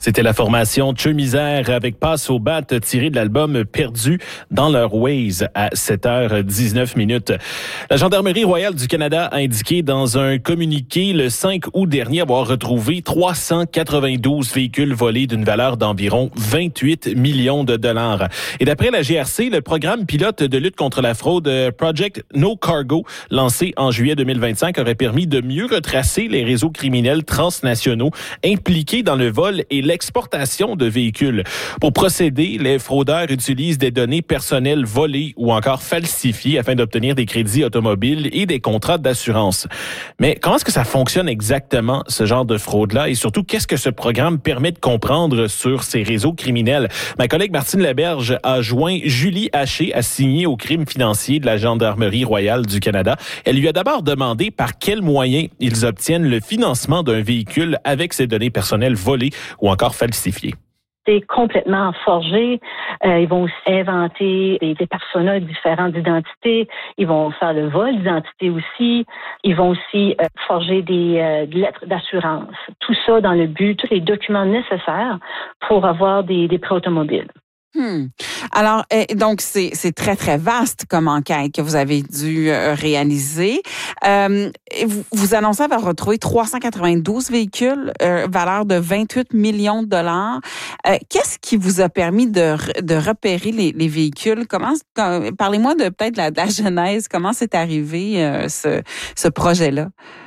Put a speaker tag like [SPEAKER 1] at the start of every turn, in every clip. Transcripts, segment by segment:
[SPEAKER 1] C'était la formation Tcheu Misère avec Passe au bat tiré de l'album Perdu dans leur Waze à 7h19. La Gendarmerie royale du Canada a indiqué dans un communiqué le 5 août dernier avoir retrouvé 392 véhicules volés d'une valeur d'environ 28 millions de dollars. Et d'après la GRC, le programme pilote de lutte contre la fraude Project No Cargo, lancé en juillet 2025, aurait permis de mieux retracer les réseaux criminels transnationaux impliqués dans le vol et l'exportation de véhicules. Pour procéder, les fraudeurs utilisent des données personnelles volées ou encore falsifiées afin d'obtenir des crédits automobiles et des contrats d'assurance. Mais comment est-ce que ça fonctionne exactement, ce genre de fraude-là? Et surtout, qu'est-ce que ce programme permet de comprendre sur ces réseaux criminels? Ma collègue Martine Laberge a joint Julie Haché, assignée aux crimes financiers de la Gendarmerie royale du Canada. Elle lui a d'abord demandé par quels moyens ils obtiennent le financement d'un véhicule avec ces données personnelles volées ou encore falsifiées.
[SPEAKER 2] C'est complètement forgé. Ils vont aussi inventer des personas différents d'identité. Ils vont faire le vol d'identité aussi. Ils vont aussi forger des lettres d'assurance. Tout ça dans le but, tous les documents nécessaires pour avoir des prêts automobiles.
[SPEAKER 3] Alors, donc, c'est très, très vaste comme enquête que vous avez dû réaliser. Vous annoncez avoir retrouvé 392 véhicules, valeur de 28 millions de dollars. Qu'est-ce qui vous a permis de repérer les véhicules? Parlez-moi de peut-être de la genèse. Comment c'est arrivé ce projet-là?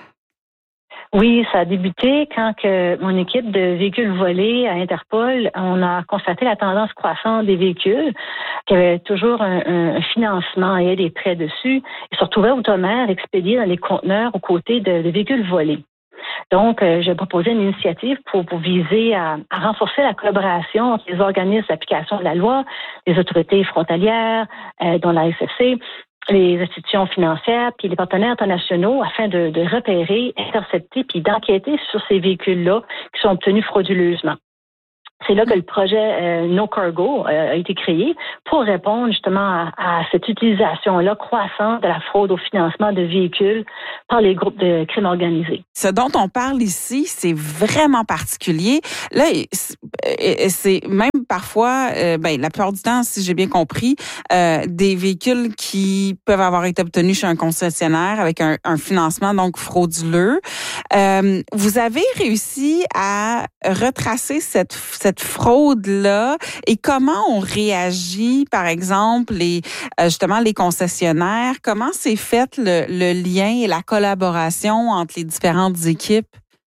[SPEAKER 2] Oui, ça a débuté quand mon équipe de véhicules volés à Interpol, on a constaté la tendance croissante des véhicules, qu'il y avait toujours un financement et des prêts dessus. Ils se retrouvaient automatiquement expédiés dans les conteneurs aux côtés de véhicules volés. Donc, j'ai proposé une initiative pour viser à renforcer la collaboration entre les organismes d'application de la loi, les autorités frontalières, dont la SFC, les institutions financières puis les partenaires internationaux afin de repérer, intercepter puis d'enquêter sur ces véhicules-là qui sont obtenus frauduleusement. C'est là que le projet No Cargo a été créé pour répondre justement à cette utilisation-là croissante de la fraude au financement de véhicules par les groupes de crimes organisés.
[SPEAKER 3] Ce dont on parle ici, c'est vraiment particulier. Là, c'est même parfois, la plupart du temps, si j'ai bien compris, des véhicules qui peuvent avoir été obtenus chez un concessionnaire avec un financement donc frauduleux. Vous avez réussi à retracer cette fraude-là et comment on réagit, par exemple, justement les concessionnaires? Comment s'est fait le lien et la collaboration entre les différentes équipes?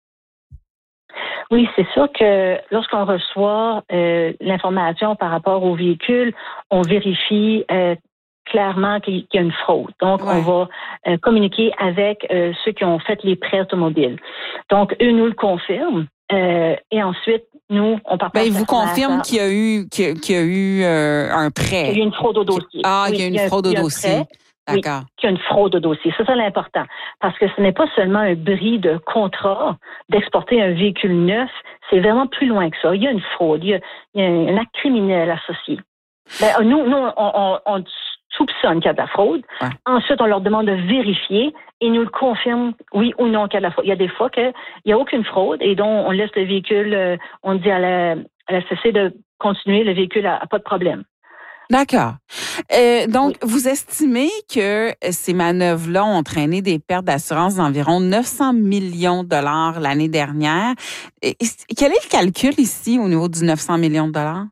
[SPEAKER 2] Oui, c'est sûr que lorsqu'on reçoit l'information par rapport au véhicule, on vérifie clairement qu'il y a une fraude. Donc, on va communiquer avec ceux qui ont fait les prêts automobiles. Donc, eux nous le confirment. Et ensuite, nous, on partage.
[SPEAKER 3] Ils vous confirment qu'il y a eu un prêt.
[SPEAKER 2] Il y a eu une fraude au dossier.
[SPEAKER 3] Il y a une fraude au dossier. D'accord.
[SPEAKER 2] Oui, qu'il y a une fraude au dossier. C'est ça l'important. Parce que ce n'est pas seulement un bris de contrat d'exporter un véhicule neuf. C'est vraiment plus loin que ça. Il y a une fraude. Il y a un acte criminel associé. Nous, on soupçonne qu'il y a de la fraude. Ouais. Ensuite, on leur demande de vérifier et nous le confirment, oui ou non qu'il y a de la fraude. Il y a des fois qu'il n'y a aucune fraude et donc on laisse le véhicule, on dit à la SFC de continuer, le véhicule n'a pas de problème.
[SPEAKER 3] D'accord. Donc, vous estimez que ces manœuvres-là ont entraîné des pertes d'assurance d'environ 900 millions de dollars l'année dernière. Quel est le calcul ici au niveau du 900 millions de dollars?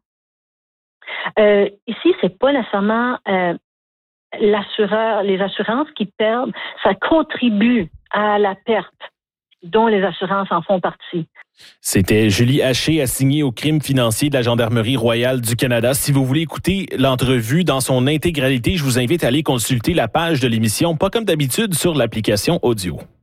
[SPEAKER 2] Ici, c'est pas nécessairement l'assureur, les assurances qui perdent, ça contribue à la perte dont les assurances en font partie.
[SPEAKER 1] C'était Julie Haché, assignée aux crimes financiers de la Gendarmerie royale du Canada. Si vous voulez écouter l'entrevue dans son intégralité, je vous invite à aller consulter la page de l'émission, pas comme d'habitude, sur l'application audio.